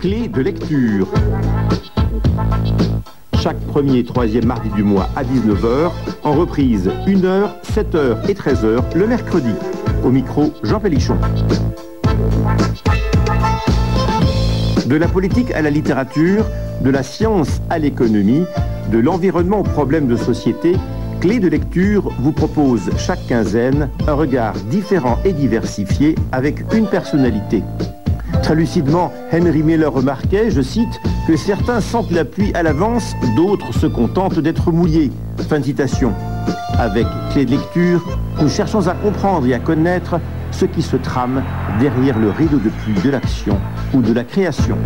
Clé de lecture. Chaque premier et troisième mardi du mois à 19h, en reprise 1h, 7h et 13h le mercredi. Au micro, Jean Pélichon. De la politique à la littérature, de la science à l'économie, de l'environnement aux problèmes de société, Clé de lecture vous propose chaque quinzaine un regard différent et diversifié avec une personnalité. Très lucidement, Henry Miller remarquait, je cite, que certains sentent la pluie à l'avance, d'autres se contentent d'être mouillés. Fin de citation. Avec Clé de lecture, nous cherchons à comprendre et à connaître ce qui se trame derrière le rideau de pluie de l'action ou de la création.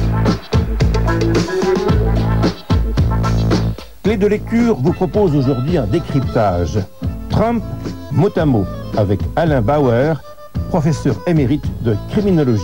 Clé de lecture vous propose aujourd'hui un décryptage. Trump, mot à mot, avec Alain Bauer, professeur émérite de criminologie.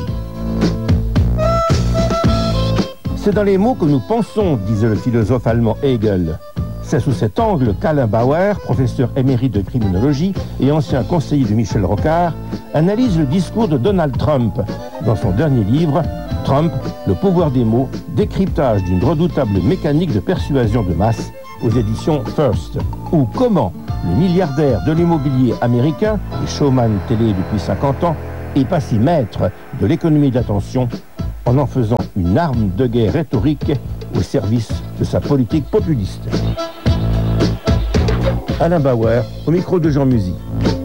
C'est dans les mots que nous pensons, disait le philosophe allemand Hegel. C'est sous cet angle qu'Alain Bauer, professeur émérite de criminologie et ancien conseiller de Michel Rocard, analyse le discours de Donald Trump dans son dernier livre, Trump, le pouvoir des mots, décryptage d'une redoutable mécanique de persuasion de masse aux éditions First, ou comment le milliardaire de l'immobilier américain et showman télé depuis 50 ans est passé maître de l'économie d'attention en faisant une arme de guerre rhétorique au service de sa politique populiste. Alain Bauer, au micro de Jean Musy.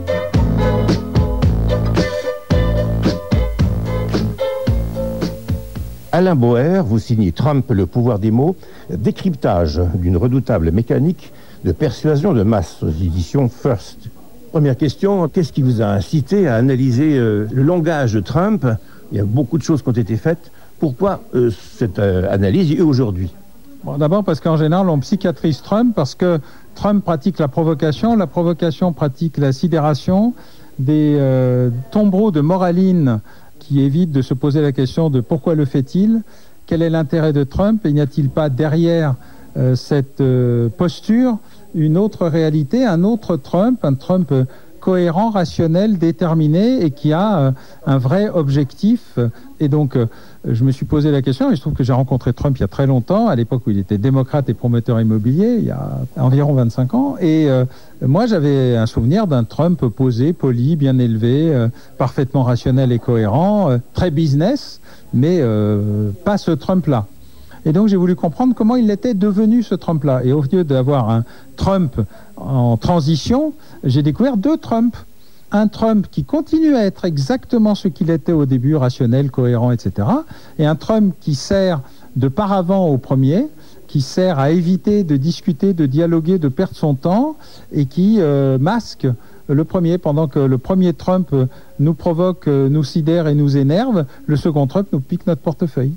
Alain Bauer, vous signez Trump, le pouvoir des mots, décryptage d'une redoutable mécanique de persuasion de masse aux éditions First. Première question, qu'est-ce qui vous a incité à analyser le langage de Trump ? Il y a beaucoup de choses qui ont été faites. Pourquoi cette analyse et aujourd'hui ? Bon, d'abord parce qu'en général, on psychiatrise Trump parce que Trump pratique la provocation pratique la sidération, des tombereaux de moraline qui évitent de se poser la question de pourquoi le fait-il, quel est l'intérêt de Trump, et n'y a-t-il pas derrière cette posture une autre réalité, un autre Trump, un Trump cohérent, rationnel, déterminé et qui a un vrai objectif. Et donc, je me suis posé la question, et je trouve que j'ai rencontré Trump il y a très longtemps, à l'époque où il était démocrate et promoteur immobilier, il y a environ 25 ans. Et moi, j'avais un souvenir d'un Trump posé, poli, bien élevé, parfaitement rationnel et cohérent, très business, mais pas ce Trump-là. Et donc, j'ai voulu comprendre comment il était devenu ce Trump-là. Et au lieu d'avoir un Trump en transition, j'ai découvert deux Trumps. Un Trump qui continue à être exactement ce qu'il était au début, rationnel, cohérent, etc. Et un Trump qui sert de paravent au premier, qui sert à éviter de discuter, de dialoguer, de perdre son temps, et qui masque le premier. Pendant que le premier Trump nous provoque, nous sidère et nous énerve, le second Trump nous pique notre portefeuille.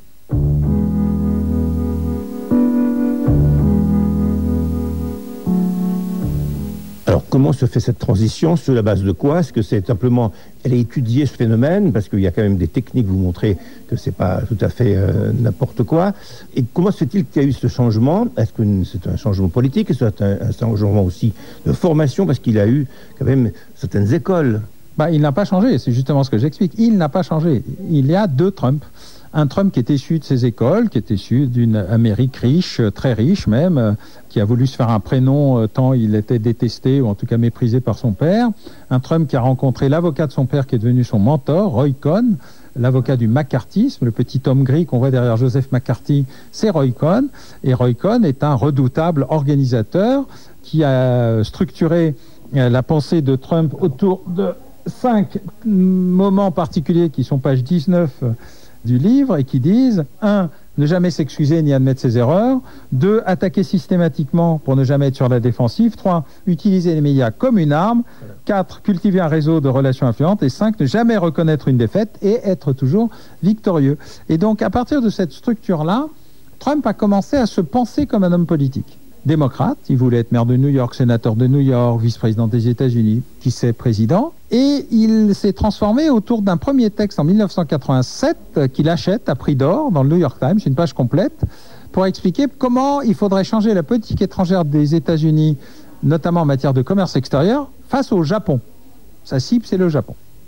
Alors, comment se fait cette transition ? Sur la base de quoi ? Est-ce que c'est simplement... Elle a étudié ce phénomène, parce qu'il y a quand même des techniques, vous montrez que c'est pas tout à fait n'importe quoi. Et comment se fait-il qu'il y a eu ce changement ? Est-ce que c'est un changement politique ? Est-ce que c'est un changement aussi de formation ? Parce qu'il a eu quand même certaines écoles. Il n'a pas changé, c'est justement ce que j'explique. Il n'a pas changé. Il y a deux Trump. Un Trump qui est issu de ses écoles, qui est issu d'une Amérique riche, très riche même, qui a voulu se faire un prénom tant il était détesté ou en tout cas méprisé par son père. Un Trump qui a rencontré l'avocat de son père qui est devenu son mentor, Roy Cohn, l'avocat du McCarthyisme, le petit homme gris qu'on voit derrière Joseph McCarthy, c'est Roy Cohn. Et Roy Cohn est un redoutable organisateur qui a structuré la pensée de Trump autour de 5 moments particuliers qui sont page 19 du livre et qui disent 1. Ne jamais s'excuser ni admettre ses erreurs. 2. Attaquer systématiquement pour ne jamais être sur la défensive. 3. Utiliser les médias comme une arme. 4. Cultiver un réseau de relations influentes. Et 5. Ne jamais reconnaître une défaite et être toujours victorieux. Et donc, à partir de cette structure-là, Trump a commencé à se penser comme un homme politique. Démocrate, il voulait être maire de New York, sénateur de New York, vice-président des États-Unis, qui sait président. Et il s'est transformé autour d'un premier texte en 1987 qu'il achète à prix d'or dans le New York Times, une page complète, pour expliquer comment il faudrait changer la politique étrangère des États-Unis, notamment en matière de commerce extérieur, face au Japon. Sa cible, c'est le Japon. Bon,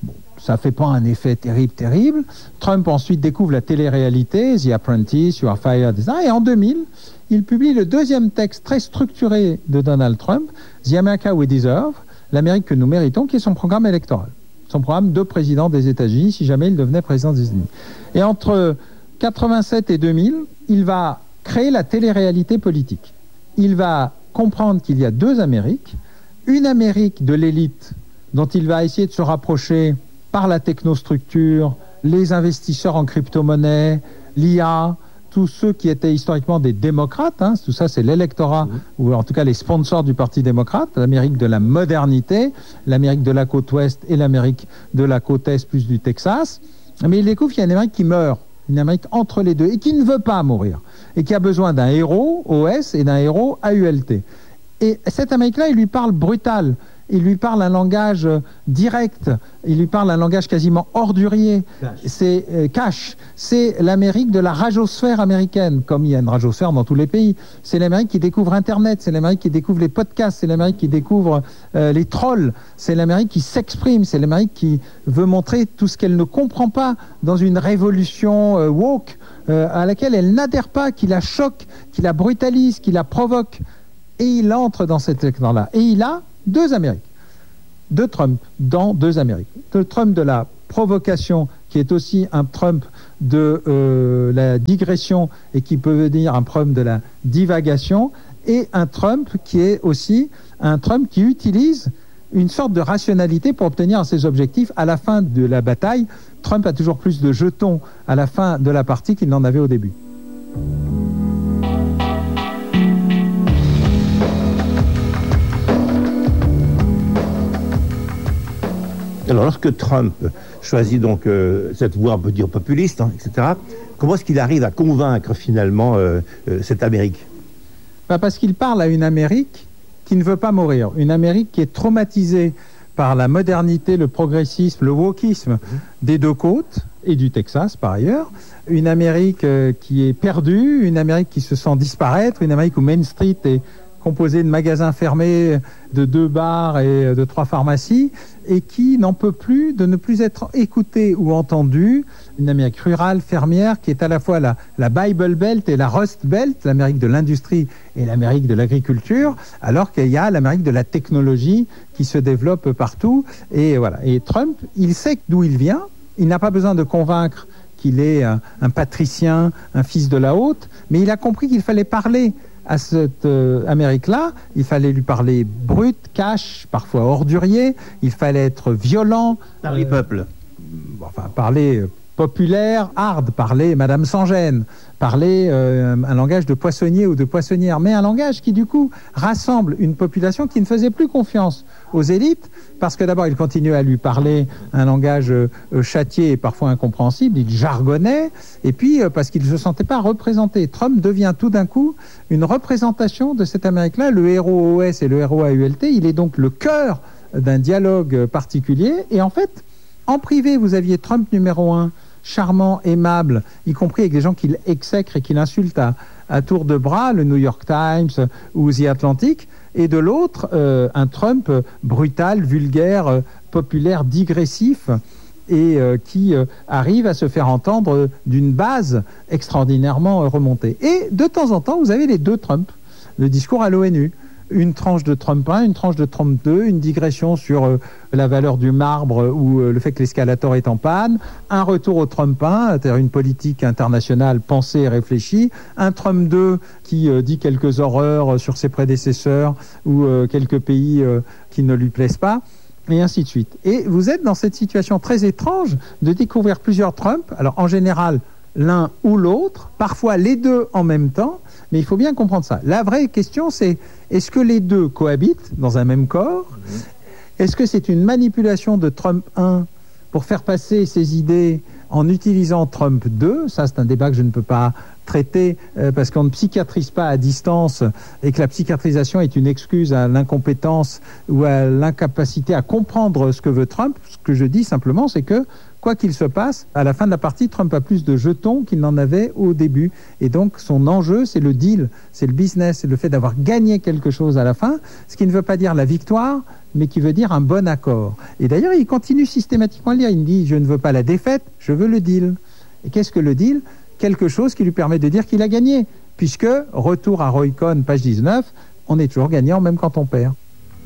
ça fait pas un effet terrible. Trump ensuite découvre la télé-réalité, The Apprentice, You Are Fired, etc. Et en 2000, il publie le deuxième texte très structuré de Donald Trump, The America We Deserve, l'Amérique que nous méritons, qui est son programme électoral. Son programme de président des États-Unis, si jamais il devenait président des États-Unis. Et entre 87 et 2000, il va créer la télé-réalité politique. Il va comprendre qu'il y a deux Amériques, une Amérique de l'élite dont il va essayer de se rapprocher par la technostructure, les investisseurs en crypto-monnaie, l'IA, tous ceux qui étaient historiquement des démocrates, hein, tout ça c'est l'électorat, ou en tout cas les sponsors du Parti démocrate, l'Amérique de la modernité, l'Amérique de la côte ouest et l'Amérique de la côte est plus du Texas. Mais il découvre qu'il y a une Amérique qui meurt, une Amérique entre les deux, et qui ne veut pas mourir, et qui a besoin d'un héros OS et d'un héros AULT. Et cette Amérique-là, il lui parle brutal, il lui parle un langage direct, il lui parle un langage quasiment ordurier. C'est cash. C'est l'Amérique de la radiosphère américaine, comme il y a une radiosphère dans tous les pays. C'est l'Amérique qui découvre Internet, c'est l'Amérique qui découvre les podcasts, c'est l'Amérique qui découvre les trolls, c'est l'Amérique qui s'exprime, c'est l'Amérique qui veut montrer tout ce qu'elle ne comprend pas dans une révolution woke à laquelle elle n'adhère pas, qui la choque, qui la brutalise, qui la provoque. Et il entre dans cet écran-là. Et il a deux Amériques, deux Trump dans deux Amériques. Le Trump de la provocation, qui est aussi un Trump de la digression et qui peut venir un Trump de la divagation, et un Trump qui est aussi un Trump qui utilise une sorte de rationalité pour obtenir ses objectifs. À la fin de la bataille, Trump a toujours plus de jetons à la fin de la partie qu'il n'en avait au début. Alors, lorsque Trump choisit donc cette voie, on peut dire populiste, hein, etc., comment est-ce qu'il arrive à convaincre finalement cette Amérique ? Parce qu'il parle à une Amérique qui ne veut pas mourir, une Amérique qui est traumatisée par la modernité, le progressisme, le wokisme des deux côtes, et du Texas par ailleurs, une Amérique qui est perdue, une Amérique qui se sent disparaître, une Amérique où Main Street est composé de magasins fermés, de 2 bars et de 3 pharmacies, et qui n'en peut plus de ne plus être écouté ou entendu. Une Amérique rurale, fermière, qui est à la fois la Bible Belt et la Rust Belt, l'Amérique de l'industrie et l'Amérique de l'agriculture, alors qu'il y a l'Amérique de la technologie qui se développe partout. Et voilà. Et Trump, il sait d'où il vient, il n'a pas besoin de convaincre qu'il est un patricien, un fils de la haute, mais il a compris qu'il fallait parler à cette Amérique-là, il fallait lui parler brut, cash, parfois ordurier, il fallait être violent. Parler peuple. Enfin, parler populaire, hard, parler Madame sans gêne, parler un langage de poissonnier ou de poissonnière, mais un langage qui du coup rassemble une population qui ne faisait plus confiance aux élites, parce que d'abord il continuait à lui parler un langage châtié et parfois incompréhensible, il jargonnait, et puis parce qu'il ne se sentait pas représenté. Trump devient tout d'un coup une représentation de cette Amérique-là, le héros OS et le héros AULT, il est donc le cœur d'un dialogue particulier, et en fait, en privé, vous aviez Trump numéro 1, charmant, aimable, y compris avec des gens qu'il exècre et qu'il insulte à tour de bras, le New York Times ou The Atlantic, et de l'autre, un Trump brutal, vulgaire, populaire, digressif, et qui arrive à se faire entendre d'une base extraordinairement remontée. Et de temps en temps, vous avez les deux Trump, le discours à l'ONU. Une tranche de Trump 1, une tranche de Trump 2, une digression sur la valeur du marbre ou le fait que l'escalator est en panne, un retour au Trump 1, c'est-à-dire une politique internationale pensée et réfléchie, un Trump 2 qui dit quelques horreurs sur ses prédécesseurs ou quelques pays qui ne lui plaisent pas, et ainsi de suite. Et vous êtes dans cette situation très étrange de découvrir plusieurs Trump, alors en général l'un ou l'autre, parfois les deux en même temps, mais il faut bien comprendre ça. La vraie question, c'est est-ce que les deux cohabitent dans un même corps ? Est-ce que c'est une manipulation de Trump 1 pour faire passer ses idées en utilisant Trump 2 ? Ça, c'est un débat que je ne peux pas traiter parce qu'on ne psychiatrise pas à distance et que la psychiatrisation est une excuse à l'incompétence ou à l'incapacité à comprendre ce que veut Trump. Ce que je dis simplement, c'est que quoi qu'il se passe, à la fin de la partie, Trump a plus de jetons qu'il n'en avait au début. Et donc, son enjeu, c'est le deal, c'est le business, c'est le fait d'avoir gagné quelque chose à la fin, ce qui ne veut pas dire la victoire, mais qui veut dire un bon accord. Et d'ailleurs, il continue systématiquement à le dire. Il dit, je ne veux pas la défaite, je veux le deal. Et qu'est-ce que le deal ? Quelque chose qui lui permet de dire qu'il a gagné. Puisque, retour à Roy Cohn, page 19, on est toujours gagnant même quand on perd.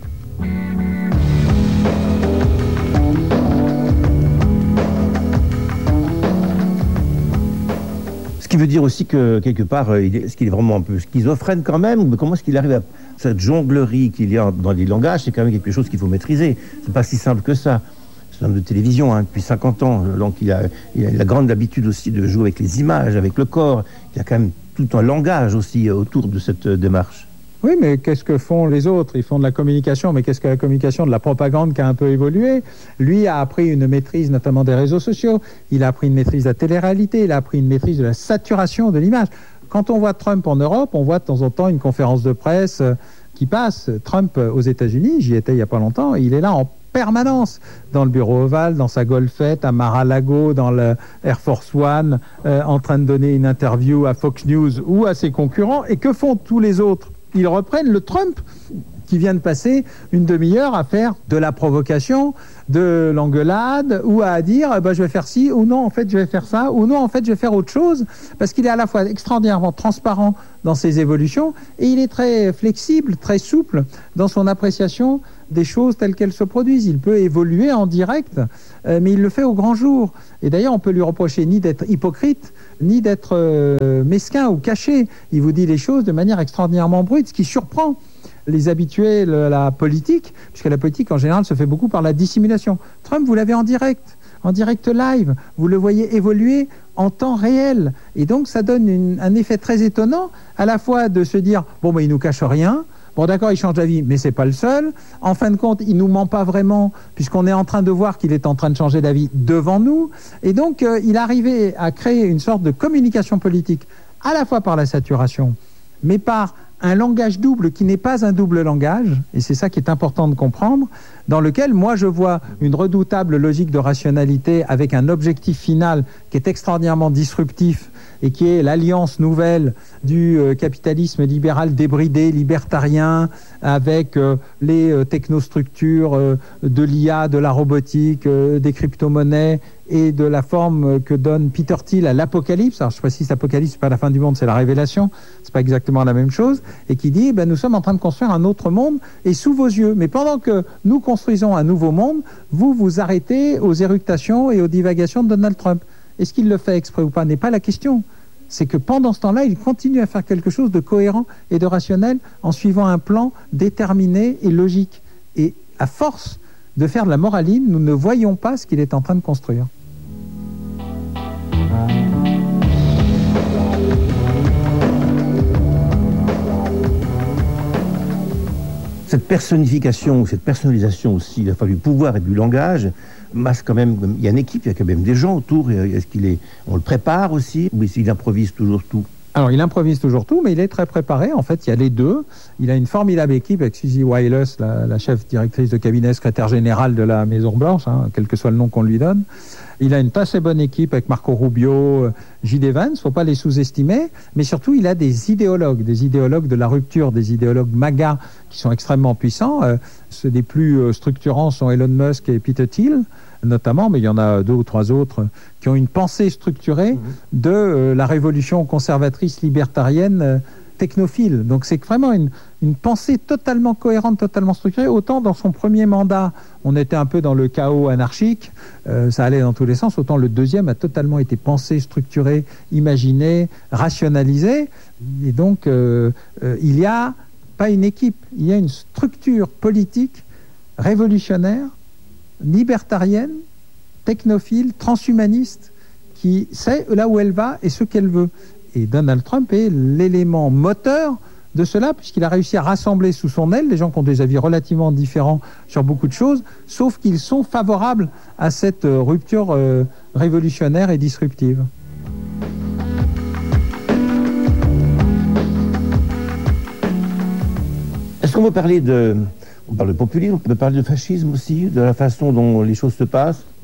Ce qui veut dire aussi que, quelque part, est-ce qu'il est vraiment un peu schizophrène quand même, ou comment est-ce qu'il arrive à cette jonglerie qu'il y a dans les langages, c'est quand même quelque chose qu'il faut maîtriser. C'est pas si simple que ça. C'est un homme de télévision depuis 50 ans, donc il a la grande habitude aussi de jouer avec les images, avec le corps. Il y a quand même tout un langage aussi autour de cette démarche. Oui, mais qu'est-ce que font les autres ? Ils font de la communication, mais qu'est-ce que la communication ? De la propagande qui a un peu évolué. Lui a appris une maîtrise notamment des réseaux sociaux, il a appris une maîtrise de la télé-réalité, il a appris une maîtrise de la saturation de l'image. Quand on voit Trump en Europe, on voit de temps en temps une conférence de presse qui passe. Trump aux États-Unis, j'y étais il n'y a pas longtemps, il est là en permanence, dans le bureau ovale, dans sa golfette, à Mar-a-Lago, dans le Air Force One, en train de donner une interview à Fox News ou à ses concurrents. Et que font tous les autres ? Ils reprennent le Trump qui vient de passer une demi-heure à faire de la provocation, de l'engueulade, ou à dire je vais faire ci, ou non, en fait, je vais faire ça, ou non, en fait, je vais faire autre chose, parce qu'il est à la fois extraordinairement transparent dans ses évolutions, et il est très flexible, très souple dans son appréciation des choses telles qu'elles se produisent. Il peut évoluer en direct, mais il le fait au grand jour. Et d'ailleurs, on peut lui reprocher ni d'être hypocrite, ni d'être mesquin ou caché. Il vous dit les choses de manière extraordinairement brute, ce qui surprend les habitués de la politique, puisque la politique, en général, se fait beaucoup par la dissimulation. Trump, vous l'avez en direct live. Vous le voyez évoluer en temps réel. Et donc, ça donne un effet très étonnant, à la fois de se dire, il nous cache rien. Bon, d'accord, il change d'avis, mais c'est pas le seul. En fin de compte, il nous ment pas vraiment, puisqu'on est en train de voir qu'il est en train de changer d'avis devant nous. Et donc, il arrivait à créer une sorte de communication politique, à la fois par la saturation, mais par un langage double qui n'est pas un double langage, et c'est ça qui est important de comprendre, dans lequel moi je vois une redoutable logique de rationalité avec un objectif final qui est extraordinairement disruptif et qui est l'alliance nouvelle du capitalisme libéral débridé, libertarien, avec les technostructures de l'IA, de la robotique, des crypto-monnaies et de la forme que donne Peter Thiel à l'Apocalypse. Alors je précise, l'Apocalypse, c'est pas la fin du monde, c'est la révélation, c'est pas exactement la même chose, et qui dit, nous sommes en train de construire un autre monde, et sous vos yeux. Mais pendant que nous construisons un nouveau monde, vous vous arrêtez aux éructations et aux divagations de Donald Trump. Est-ce qu'il le fait exprès ou pas n'est pas la question. C'est que pendant ce temps-là, il continue à faire quelque chose de cohérent et de rationnel en suivant un plan déterminé et logique. Et à force de faire de la moraline, nous ne voyons pas ce qu'il est en train de construire. Cette personnification, cette personnalisation aussi, la fois du pouvoir et du langage, masse quand même. Il y a une équipe, il y a quand même des gens autour. Est-ce on le prépare aussi, ou il improvise toujours tout? Alors, il improvise toujours tout, mais il est très préparé. En fait, il y a les deux. Il a une formidable équipe avec Suzy Wiles, la chef directrice de cabinet, secrétaire générale de la Maison-Blanche, quel que soit le nom qu'on lui donne. Il a une assez bonne équipe avec Marco Rubio, J.D. Vance, il ne faut pas les sous-estimer. Mais surtout, il a des idéologues de la rupture, des idéologues MAGA qui sont extrêmement puissants. Ceux des plus structurants sont Elon Musk et Peter Thiel, notamment, mais il y en a 2 ou 3 autres qui ont une pensée structurée de la révolution conservatrice libertarienne technophile. Donc c'est vraiment une pensée totalement cohérente, totalement structurée. Autant dans son premier mandat, on était un peu dans le chaos anarchique, ça allait dans tous les sens, autant le deuxième a totalement été pensé, structuré, imaginé, rationalisé. Et donc il y a pas une équipe, il y a une structure politique révolutionnaire, libertarienne, technophile, transhumaniste, qui sait là où elle va et ce qu'elle veut. Et Donald Trump est l'élément moteur de cela, puisqu'il a réussi à rassembler sous son aile des gens qui ont des avis relativement différents sur beaucoup de choses, sauf qu'ils sont favorables à cette rupture révolutionnaire et disruptive. Est-ce qu'on peut parler on parle de populisme, on peut parler de fascisme aussi, de la façon dont les choses se passent?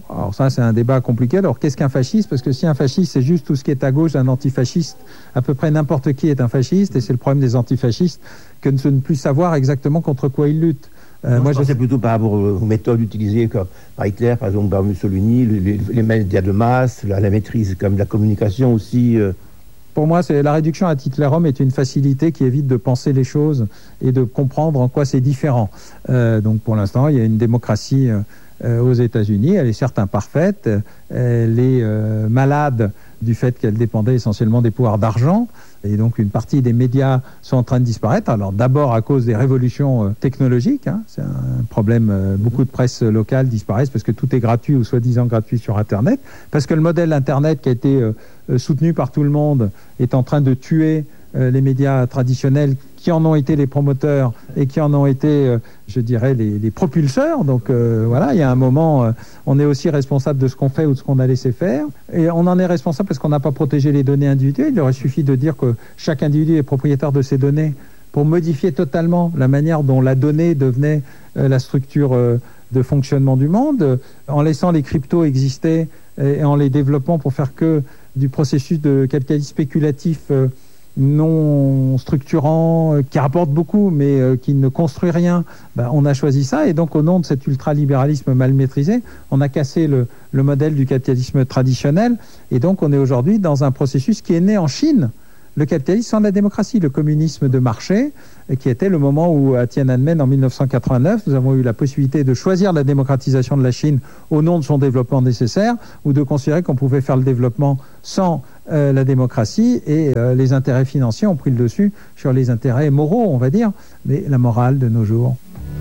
Alors ça, c'est un débat compliqué. Alors, qu'est-ce qu'un fasciste? Parce que si un fasciste, c'est juste tout ce qui est à gauche, un antifasciste, à peu près n'importe qui est un fasciste, et c'est le problème des antifascistes, que de ne plus savoir exactement contre quoi ils luttent. Moi, je pensais plutôt par rapport aux méthodes utilisées par Hitler, par exemple par Mussolini, les médias de masse, la maîtrise comme de la communication aussi. Pour moi, la réduction ad Hitlerum est une facilité qui évite de penser les choses et de comprendre en quoi c'est différent. Donc pour l'instant, il y a une démocratie aux États-Unis. Elle est certes imparfaite, elle est malade du fait qu'elle dépendait essentiellement des pouvoirs d'argent. Et donc une partie des médias sont en train de disparaître. Alors d'abord à cause des révolutions technologiques, c'est un problème, beaucoup de presse locale disparaissent parce que tout est gratuit ou soi-disant gratuit sur Internet, parce que le modèle Internet qui a été soutenu par tout le monde est en train de tuer les médias traditionnels qui en ont été les promoteurs et qui en ont été, je dirais, les propulseurs. Donc voilà, il y a un moment, on est aussi responsable de ce qu'on fait ou de ce qu'on a laissé faire. Et on en est responsable parce qu'on n'a pas protégé les données individuelles. Il aurait suffi de dire que chaque individu est propriétaire de ses données pour modifier totalement la manière dont la donnée devenait la structure de fonctionnement du monde, en laissant les cryptos exister et en les développant pour faire que du processus de capitalisme spéculatif non structurant, qui rapporte beaucoup, mais qui ne construit rien, on a choisi ça. Et donc, au nom de cet ultralibéralisme mal maîtrisé, on a cassé le modèle du capitalisme traditionnel. Et donc, on est aujourd'hui dans un processus qui est né en Chine. Le capitalisme sans la démocratie, le communisme de marché, qui était le moment où, à Tiananmen, en 1989, nous avons eu la possibilité de choisir la démocratisation de la Chine au nom de son développement nécessaire, ou de considérer qu'on pouvait faire le développement sans la démocratie, et les intérêts financiers ont pris le dessus sur les intérêts moraux, on va dire, mais la morale de nos jours.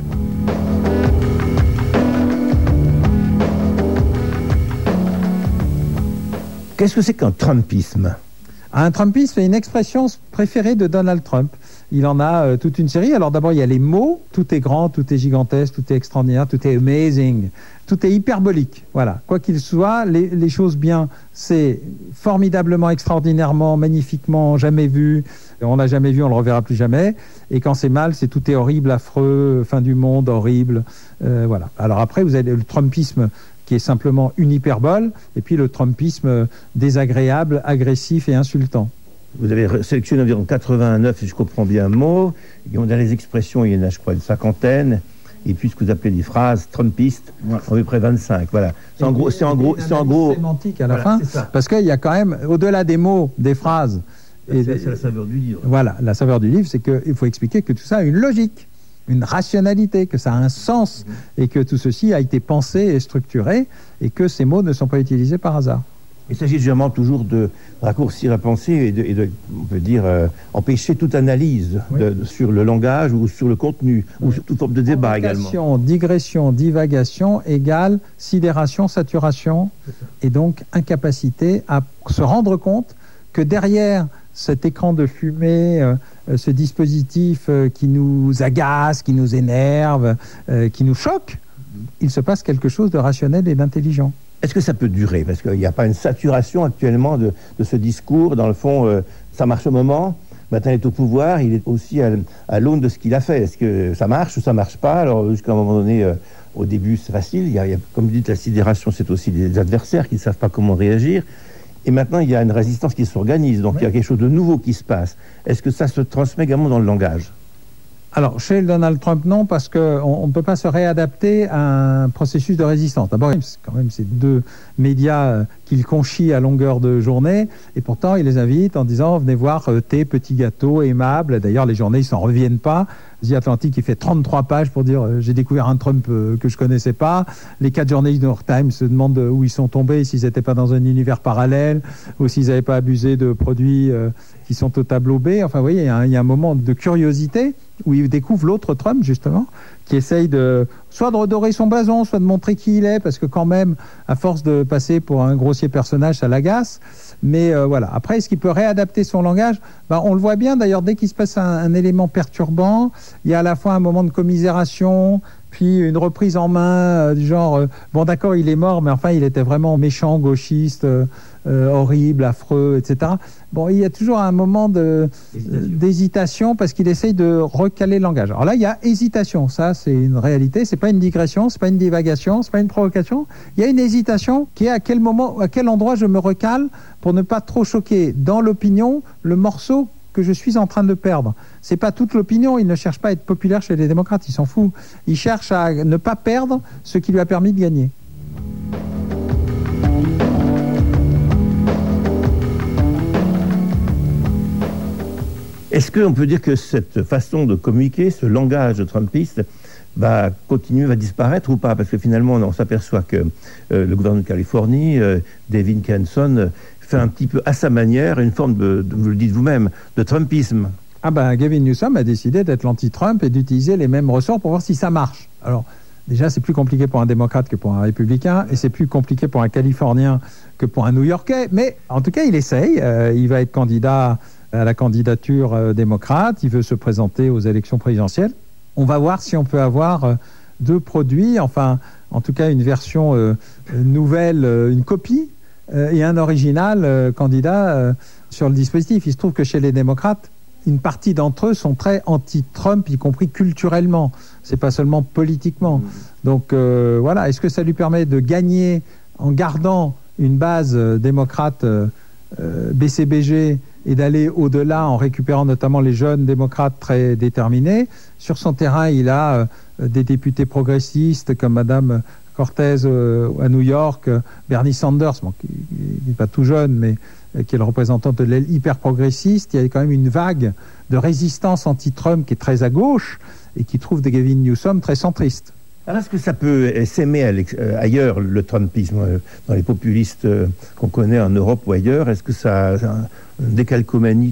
Qu'est-ce que c'est qu'un Trumpisme ? Un Trumpisme est une expression préférée de Donald Trump. Il en a toute une série. Alors d'abord, il y a les mots. Tout est grand, tout est gigantesque, tout est extraordinaire, tout est amazing. Tout est hyperbolique. Voilà. Quoi qu'il soit, les choses bien, c'est formidablement, extraordinairement, magnifiquement, jamais vu. On l'a jamais vu, on le reverra plus jamais. Et quand c'est mal, c'est tout est horrible, affreux, fin du monde, horrible. Voilà. Alors après, vous avez le Trumpisme qui est simplement une hyperbole, et puis le Trumpisme désagréable, agressif et insultant. Vous avez sélectionné environ 89, si je comprends bien, mots. Et dans les expressions, il y en a, je crois, une cinquantaine. Et puis ce que vous appelez des phrases trumpistes, à peu près 25. Voilà. C'est en gros. Sémantique à la fin, parce qu'il y a quand même, au-delà des mots, des phrases. C'est la saveur du livre. Voilà, la saveur du livre, c'est qu'il faut expliquer que tout ça a une logique, une rationalité, que ça a un sens, et que tout ceci a été pensé et structuré, et que ces mots ne sont pas utilisés par hasard. Il s'agit généralement toujours de raccourcir la pensée et de on peut dire, empêcher toute analyse sur le langage ou sur le contenu, ou sur toute forme de débat également. Digression, divagation égale sidération, saturation, et donc incapacité à se rendre compte que derrière cet écran de fumée, ce dispositif qui nous agace, qui nous énerve, qui nous choque, il se passe quelque chose de rationnel et d'intelligent. Est-ce que ça peut durer? Parce qu'il n'y a pas une saturation actuellement de ce discours. Dans le fond, ça marche au moment. Maintenant, il est au pouvoir. Il est aussi à l'aune de ce qu'il a fait. Est-ce que ça marche ou ça ne marche pas? Alors, jusqu'à un moment donné, au début, c'est facile. Il y a, comme vous dites, la sidération, c'est aussi des adversaires qui ne savent pas comment réagir. Et maintenant, il y a une résistance qui s'organise. Donc, il y a quelque chose de nouveau qui se passe. Est-ce que ça se transmet également dans le langage? Alors, chez Donald Trump, non, parce qu'on ne peut pas se réadapter à un processus de résistance. D'abord, quand même, c'est deux médias qu'il conchit à longueur de journée, et pourtant, il les invite en disant « Venez voir tes petits gâteaux aimables ». D'ailleurs, les journée, ils ne s'en reviennent pas. The Atlantic, il fait 33 pages pour dire « J'ai découvert un Trump que je ne connaissais pas ». Les 4 journalistes du New York Times se demandent où ils sont tombés, s'ils n'étaient pas dans un univers parallèle, ou s'ils n'avaient pas abusé de produits qui sont au tableau B. Enfin, vous voyez, il y a un moment de curiosité où il découvre l'autre Trump, justement, qui essaye soit de redorer son blason, soit de montrer qui il est, parce que quand même, à force de passer pour un grossier personnage, ça l'agace. Mais voilà. Après, est-ce qu'il peut réadapter son langage? On le voit bien, d'ailleurs, dès qu'il se passe un élément perturbant, il y a à la fois un moment de commisération, puis une reprise en main du genre bon d'accord il est mort mais enfin il était vraiment méchant, gauchiste, horrible, affreux, etc. Bon, il y a toujours un moment d'hésitation parce qu'il essaye de recaler le langage. Alors là il y a hésitation, ça c'est une réalité, c'est pas une digression, c'est pas une divagation, c'est pas une provocation. Il y a une hésitation qui est à quel moment, à quel endroit je me recale pour ne pas trop choquer dans l'opinion le morceau que je suis en train de perdre. C'est pas toute l'opinion, il ne cherche pas à être populaire chez les démocrates, il s'en fout. Il cherche à ne pas perdre ce qui lui a permis de gagner. Est-ce qu'on peut dire que cette façon de communiquer, ce langage trumpiste, va continuer, va disparaître ou pas? Parce que finalement, on s'aperçoit que le gouverneur de Californie, Devin Kenson, fait un petit peu à sa manière une forme de vous le dites vous-même, de trumpisme. Ah ben, Gavin Newsom a décidé d'être l'anti-Trump et d'utiliser les mêmes ressorts pour voir si ça marche. Alors, déjà, c'est plus compliqué pour un démocrate que pour un républicain, et c'est plus compliqué pour un Californien que pour un New-Yorkais, mais en tout cas, il essaye. Il va être candidat à la candidature démocrate, il veut se présenter aux élections présidentielles. On va voir si on peut avoir deux produits, enfin, en tout cas, une version nouvelle, une copie, et un original candidat sur le dispositif. Il se trouve que chez les démocrates, une partie d'entre eux sont très anti-Trump, y compris culturellement. C'est pas seulement politiquement. Donc voilà, est-ce que ça lui permet de gagner en gardant une base démocrate BCBG et d'aller au-delà en récupérant notamment les jeunes démocrates très déterminés? Sur son terrain, il a des députés progressistes comme Madame Cortez à New York, Bernie Sanders, bon, qui n'est pas tout jeune, mais qui est le représentant de l'aile hyper progressiste. Il y a quand même une vague de résistance anti-Trump qui est très à gauche et qui trouve des Gavin Newsom très centristes. Alors est-ce que ça peut s'aimer ailleurs, le trumpisme, dans les populistes qu'on connaît en Europe ou ailleurs? Est-ce que ça a une décalcomanie